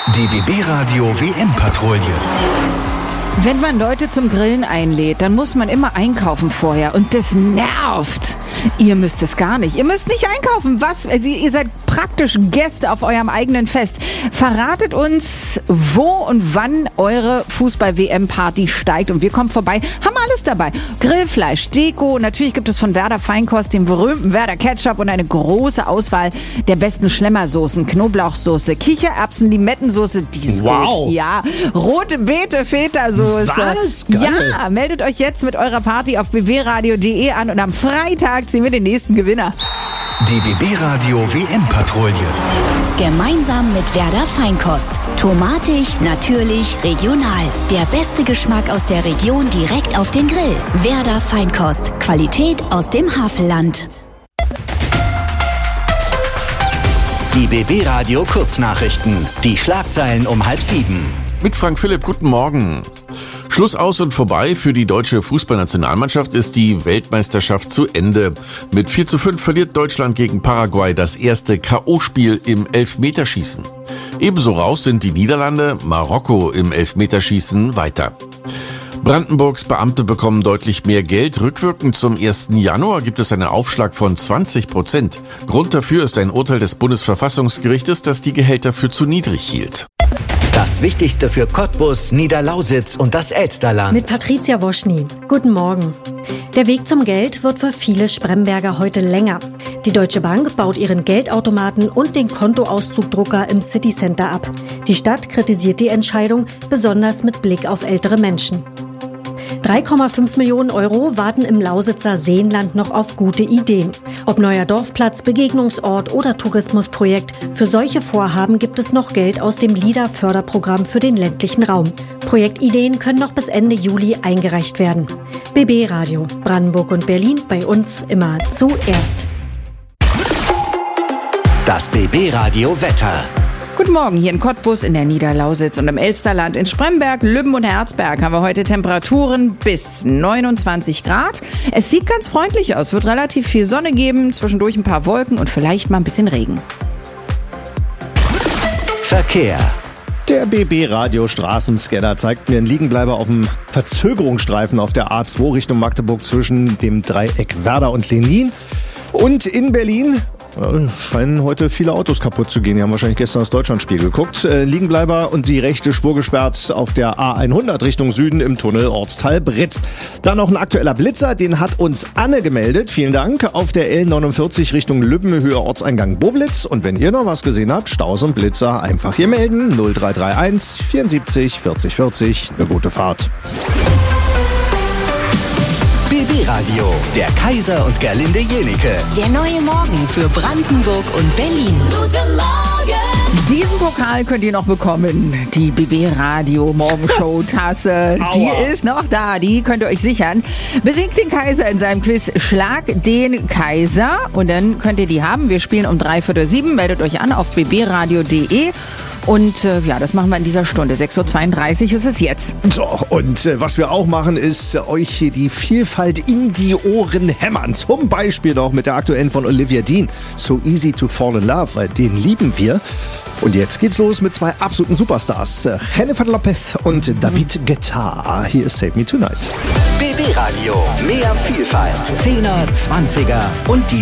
Die BB Radio WM-Patrouille. Wenn man Leute zum Grillen einlädt, dann muss man immer einkaufen vorher und das nervt. Ihr müsst es gar nicht. Ihr müsst nicht einkaufen. Was? Ihr seid praktisch Gäste auf eurem eigenen Fest. Verratet uns, wo und wann eure Fußball-WM-Party steigt und wir kommen vorbei. Haben alles dabei. Grillfleisch, Deko, natürlich gibt es von Werder Feinkost den berühmten Werder Ketchup und eine große Auswahl der besten Schlemmersoßen. Knoblauchsoße, Kichererbsen, Limettensoße, die ist gut. Ja, rote Beete, Feta-Soße. Was? Geil. Ja, meldet euch jetzt mit eurer Party auf bbradio.de an und am Freitag ziehen wir den nächsten Gewinner. Die BB Radio WM-Patrouille. Gemeinsam mit Werder Feinkost. Tomatig, natürlich, regional. Der beste Geschmack aus der Region direkt auf den Grill. Werder Feinkost. Qualität aus dem Havelland. Die BB Radio Kurznachrichten. Die Schlagzeilen um 6:30. Mit Frank Philipp, guten Morgen. Schluss aus und vorbei. Für die deutsche Fußballnationalmannschaft ist die Weltmeisterschaft zu Ende. Mit 4:5 verliert Deutschland gegen Paraguay das erste K.O.-Spiel im Elfmeterschießen. Ebenso raus sind die Niederlande, Marokko im Elfmeterschießen weiter. Brandenburgs Beamte bekommen deutlich mehr Geld. Rückwirkend zum 1. Januar gibt es einen Aufschlag von 20%. Grund dafür ist ein Urteil des Bundesverfassungsgerichtes, das die Gehälter für zu niedrig hielt. Das Wichtigste für Cottbus, Niederlausitz und das Elsterland. Mit Patricia Woschny. Guten Morgen. Der Weg zum Geld wird für viele Spremberger heute länger. Die Deutsche Bank baut ihren Geldautomaten und den Kontoauszugdrucker im Citycenter ab. Die Stadt kritisiert die Entscheidung, besonders mit Blick auf ältere Menschen. 3,5 Millionen Euro warten im Lausitzer Seenland noch auf gute Ideen. Ob neuer Dorfplatz, Begegnungsort oder Tourismusprojekt, für solche Vorhaben gibt es noch Geld aus dem LIDA-Förderprogramm für den ländlichen Raum. Projektideen können noch bis Ende Juli eingereicht werden. BB Radio, Brandenburg und Berlin, bei uns immer zuerst. Das BB Radio Wetter. Guten Morgen, hier in Cottbus, in der Niederlausitz und im Elsterland. In Spremberg, Lübben und Herzberg haben wir heute Temperaturen bis 29 Grad. Es sieht ganz freundlich aus, wird relativ viel Sonne geben, zwischendurch ein paar Wolken und vielleicht mal ein bisschen Regen. Verkehr. Der BB Radio Straßenscanner zeigt mir einen Liegenbleiber auf dem Verzögerungsstreifen auf der A2 Richtung Magdeburg zwischen dem Dreieck Werder und Lenin. Und in Berlin scheinen heute viele Autos kaputt zu gehen. Die haben wahrscheinlich gestern das Deutschlandspiel geguckt. Liegenbleiber und die rechte Spur gesperrt auf der A100 Richtung Süden im Tunnel Ortsteil Britt. Dann noch ein aktueller Blitzer, den hat uns Anne gemeldet. Vielen Dank. Auf der L49 Richtung Lübben, Höhe Ortseingang Boblitz. Und wenn ihr noch was gesehen habt, Staus und Blitzer, einfach hier melden. 0331 74 40 40. Eine gute Fahrt. BB Radio, der Kaiser und Gerlinde Jenike. Der neue Morgen für Brandenburg und Berlin. Guten Morgen! Diesen Pokal könnt ihr noch bekommen. Die BB Radio Morgenshow-Tasse. Die ist noch da. Die könnt ihr euch sichern. Besiegt den Kaiser in seinem Quiz Schlag den Kaiser. Und dann könnt ihr die haben. Wir spielen um 6:45. Meldet euch an auf bbradio.de. Und ja, das machen wir in dieser Stunde. 6:32 Uhr ist es jetzt. So, und was wir auch machen, ist euch hier die Vielfalt in die Ohren hämmern. Zum Beispiel noch mit der aktuellen von Olivia Dean. So Easy to Fall in Love, weil den lieben wir. Und jetzt geht's los mit zwei absoluten Superstars. Jennifer Lopez und David Guetta. Hier ist Save Me Tonight. BB Radio, mehr Vielfalt. 10er, 20er und die